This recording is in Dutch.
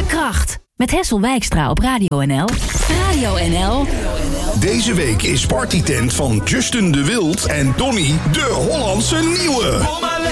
Kracht. Met Hessel Wijkstra op Radio NL. Radio NL. Deze week is Partytent van Justin de Wild en Donny de Hollandse Nieuwe.